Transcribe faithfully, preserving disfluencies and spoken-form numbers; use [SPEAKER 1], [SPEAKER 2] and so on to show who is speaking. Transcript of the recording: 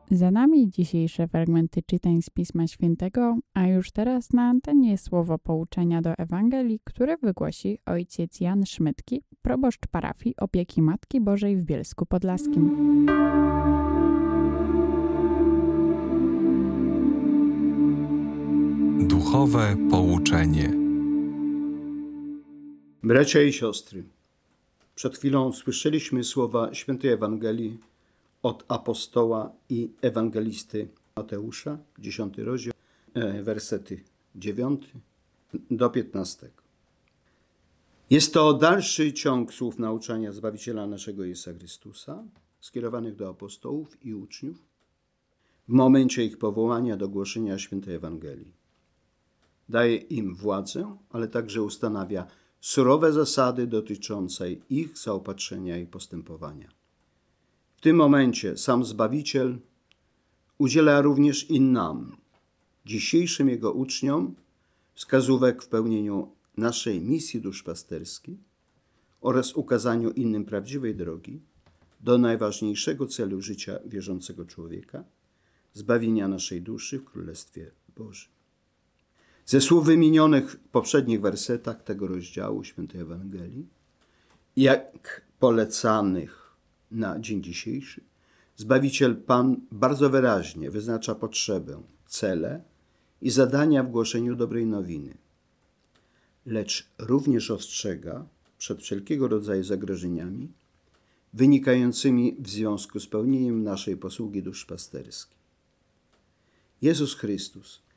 [SPEAKER 1] Za nami dzisiejsze fragmenty czytań z Pisma Świętego, a już teraz na antenie słowo pouczenia do Ewangelii, które wygłosi ojciec Jan Szmytki, proboszcz parafii Opieki Matki Bożej w Bielsku Podlaskim.
[SPEAKER 2] Duchowe pouczenie.
[SPEAKER 3] Bracia i siostry, przed chwilą słyszeliśmy słowa świętej Ewangelii od apostoła i ewangelisty Mateusza, dziesiąty rozdział, wersety dziewiąty do piętnastego. Jest to dalszy ciąg słów nauczania Zbawiciela naszego Jezusa Chrystusa, skierowanych do apostołów i uczniów w momencie ich powołania do głoszenia świętej Ewangelii. Daje im władzę, ale także ustanawia surowe zasady dotyczące ich zaopatrzenia i postępowania. W tym momencie sam Zbawiciel udziela również i nam, dzisiejszym Jego uczniom, wskazówek w pełnieniu naszej misji duszpasterskiej oraz ukazaniu innym prawdziwej drogi do najważniejszego celu życia wierzącego człowieka, zbawienia naszej duszy w Królestwie Bożym. Ze słów wymienionych w poprzednich wersetach tego rozdziału świętej Ewangelii, jak polecanych na dzień dzisiejszy, Zbawiciel Pan bardzo wyraźnie wyznacza potrzebę, cele i zadania w głoszeniu dobrej nowiny, lecz również ostrzega przed wszelkiego rodzaju zagrożeniami wynikającymi w związku z pełnieniem naszej posługi duszpasterskiej. Jezus Chrystus